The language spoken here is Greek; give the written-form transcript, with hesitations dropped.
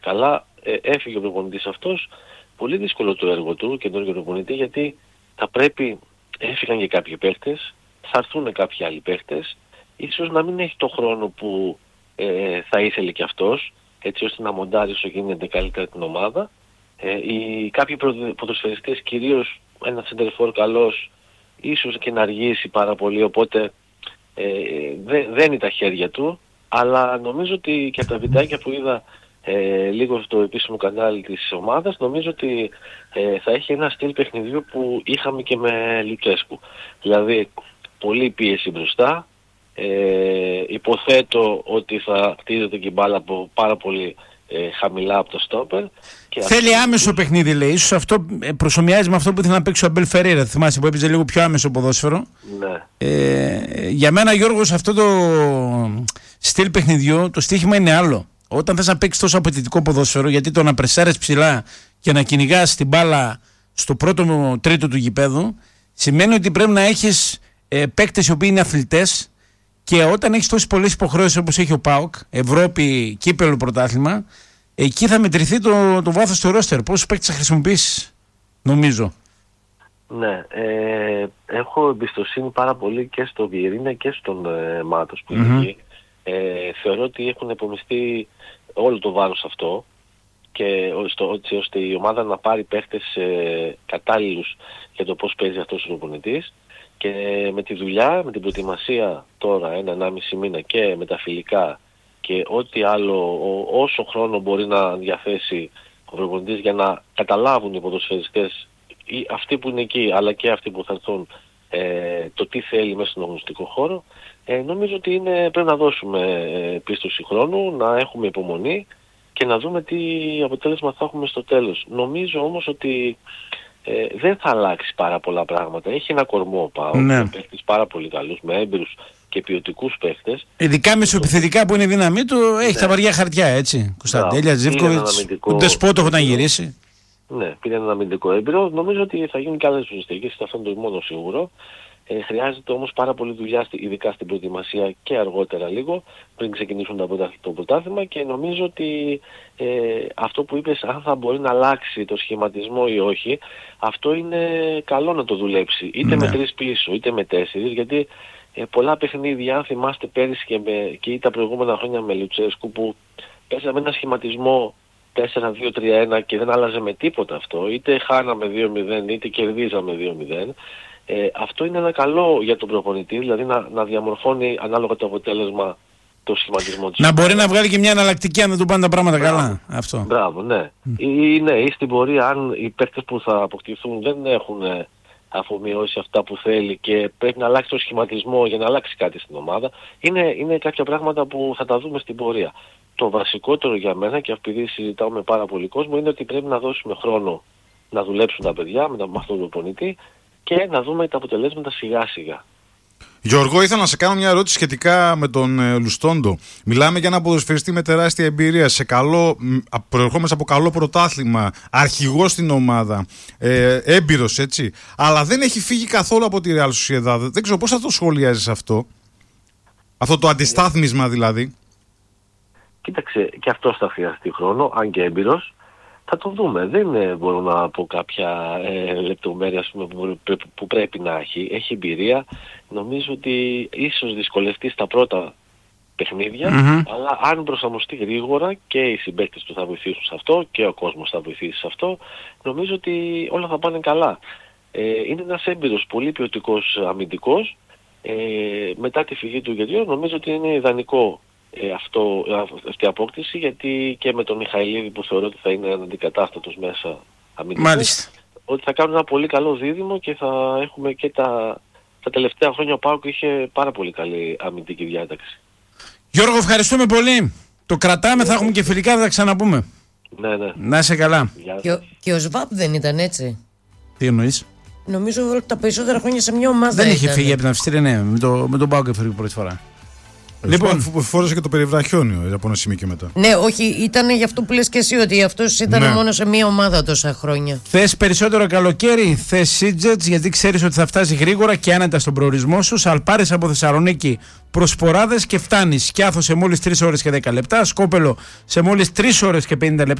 καλά, έφυγε ο προπονητής αυτός. Πολύ δύσκολο το έργο του, καινούργιο προπονητή, γιατί θα πρέπει, έφυγαν και κάποιοι παίχτες, θα έρθουν κάποιοι άλλοι παίχτες, ίσως να μην έχει το χρόνο που θα ήθελε και αυτός, έτσι ώστε να μοντάρει όσο γίνεται καλύτερα την ομάδα. Κάποιοι ποδοσφαιριστές, κυρίως ένα σεντερφόρ καλός, ίσως και να αργήσει πάρα πολύ, οπότε δεν είναι τα χέρια του, αλλά νομίζω ότι και από τα βιντεάκια που είδα λίγο στο επίσημο κανάλι της ομάδας, νομίζω ότι θα έχει ένα στυλ παιχνιδιού που είχαμε και με Λουτσέσκου. Δηλαδή, πολλή πίεση μπροστά, υποθέτω ότι θα χτίζεται και η μπάλα από πάρα πολύ χαμηλά από το στόπερ. Θέλει άμεσο παιχνίδι, λέει. Ίσως αυτό προσομοιάζει με αυτό που ήθελε να παίξει ο Αμπέλ Φερέιρα. Θυμάσαι που έπαιζε λίγο πιο άμεσο ποδόσφαιρο. Ναι. Για μένα, Γιώργο, σε αυτό το στυλ παιχνιδιού το στοίχημα είναι άλλο. Όταν θες να παίξεις τόσο απαιτητικό ποδόσφαιρο, γιατί το να πρεσάρεις ψηλά και να κυνηγάς την μπάλα στο πρώτο τρίτο του γηπέδου, σημαίνει ότι πρέπει να έχεις παίκτες οι οποίοι είναι αθλητές, και όταν έχεις τόσες πολλές υποχρεώσεις όπως έχει ο ΠΑΟΚ, Ευρώπη, κύπελλο, πρωτάθλημα, εκεί θα μετρηθεί το βάθος του ρόστερ. Πόσους παίκτες θα χρησιμοποιήσεις, νομίζω. Ναι, έχω εμπιστοσύνη πάρα πολύ και στον Βιερίνα και στον Μάτος που είναι εκεί. Θεωρώ ότι έχουν επομιστεί όλο το βάρος αυτό, και ώστε η ομάδα να πάρει παίχτες κατάλληλους για το πώς παίζει αυτός ο προπονητής, και με τη δουλειά, με την προετοιμασία τώρα 1,5 μήνα και με τα φιλικά και ό,τι άλλο, όσο χρόνο μπορεί να διαθέσει ο προπονητής για να καταλάβουν οι ποδοσφαιριστές, αυτοί που είναι εκεί αλλά και αυτοί που θα έρθουν, το τι θέλει μέσα στον αγωνιστικό χώρο, νομίζω ότι πρέπει να δώσουμε πίστοση χρόνου, να έχουμε υπομονή και να δούμε τι αποτέλεσμα θα έχουμε στο τέλος. Νομίζω όμως ότι δεν θα αλλάξει πάρα πολλά πράγματα. Έχει ένα κορμό με παίχτες πάρα πολύ καλούς, με έμπειρους και ποιοτικούς παίχτες. Ειδικά μεσοεπιθετικά που είναι η δύναμή του, έχει τα βαριά χαρτιά, έτσι. Κωνσταντέλια, Ζίβκοβιτς, ο Ντεσπότοφ όταν γυρίσει. Ναι, πήρε ένα αμυντικό έμπειρο. Νομίζω ότι θα γίνουν και άλλες προσθήκες, αυτό είναι το μόνο σίγουρο. Χρειάζεται όμως πάρα πολύ δουλειά, ειδικά στην προετοιμασία και αργότερα λίγο, πριν ξεκινήσουν το πρωτάθλημα, και νομίζω ότι αυτό που είπες, αν θα μπορεί να αλλάξει το σχηματισμό ή όχι, αυτό είναι καλό να το δουλέψει. Είτε με 3 πίσω, είτε με 4, γιατί πολλά παιχνίδια, αν θυμάστε πέρυσι και τα προηγούμενα χρόνια με Λουτσέσκου, που παίζαμε ένα σχηματισμό 4-2-3-1 και δεν άλλαζε με τίποτα αυτό, είτε χάναμε 2-0 είτε κερδίζαμε 2-0. Αυτό είναι ένα καλό για τον προπονητή, δηλαδή να διαμορφώνει ανάλογα το αποτέλεσμα το σχηματισμό της. Να μπορεί να βγάλει και μια εναλλακτική αν δεν του πάνε τα πράγματα καλά. Αυτό. Μπράβο, ναι. Ή στην πορεία, αν οι παίκτες που θα αποκτηθούν δεν έχουν αφομοιώσει αυτά που θέλει και πρέπει να αλλάξει το σχηματισμό για να αλλάξει κάτι στην ομάδα, είναι κάποια πράγματα που θα τα δούμε στην πορεία. Το βασικότερο για μένα, και επειδή συζητάω με πάρα πολύ κόσμο, είναι ότι πρέπει να δώσουμε χρόνο να δουλέψουν τα παιδιά με αυτόν τον προπονητή και να δούμε τα αποτελέσματα σιγά σιγά. Γιώργο, ήθελα να σε κάνω μια ερώτηση σχετικά με τον Λουστόντο. Μιλάμε για ένα ποδοσφαιριστή με τεράστια εμπειρία, προερχόμενος από καλό πρωτάθλημα, αρχηγός στην ομάδα, έμπειρος, έτσι. Αλλά δεν έχει φύγει καθόλου από τη Real Sociedad. Δεν ξέρω πώς θα το σχολιάζεις αυτό. Αυτό το αντιστάθμισμα δηλαδή. Κοίταξε, και αυτός θα χρειαστεί χρόνο, αν και έμπειρος. Θα το δούμε. Δεν μπορώ να πω κάποια λεπτομέρεια που πρέπει να έχει. Έχει εμπειρία. Νομίζω ότι ίσως δυσκολευτεί στα πρώτα παιχνίδια, αλλά αν προσαρμοστεί γρήγορα και οι συμπαίκτες του θα βοηθήσουν σε αυτό και ο κόσμος θα βοηθήσει σε αυτό, νομίζω ότι όλα θα πάνε καλά. Είναι ένας έμπειρος, πολύ ποιοτικός αμυντικός. Μετά τη φυγή του Γεωργίου νομίζω ότι είναι ιδανικό αυτή η απόκτηση, γιατί και με τον Μιχαηλίδη που θεωρώ ότι θα είναι αντικατάστατος μέσα αμυντικός, ότι θα κάνουν ένα πολύ καλό δίδυμο και θα έχουμε και τα τελευταία χρόνια ο ΠΑΟΚ είχε πάρα πολύ καλή αμυντική διάταξη. Γιώργο, ευχαριστούμε πολύ. Το κρατάμε, θα έχουμε και φιλικά, θα τα ξαναπούμε. Ναι, ναι. Να είσαι καλά. Και ο ΣΒΑΠ δεν ήταν έτσι? Τι εννοείς? Νομίζω τα περισσότερα χρόνια σε μια ομάδα δεν είχε φύγει από την Αυστρία, ναι. Με τον ΠΑΟΚ έφυγε πρώτη φορά. Λοιπόν, φόρεσε και το περιβραχιόνιο από ένα σημείο και μετά. Ναι, όχι, ήταν γι' αυτό που λες και εσύ, ότι αυτός ήταν μόνο σε μία ομάδα τόσα χρόνια. Θες περισσότερο καλοκαίρι, θες Seajets, γιατί ξέρεις ότι θα φτάσει γρήγορα και άνετα στον προορισμό σου. Σαλπάρες από Θεσσαλονίκη προς Ποράδες και φτάνεις. Σκιάθο σε μόλις 3 ώρες και 10 λεπτά. Σκόπελο σε μόλις 3 ώρες και 50 λεπτά.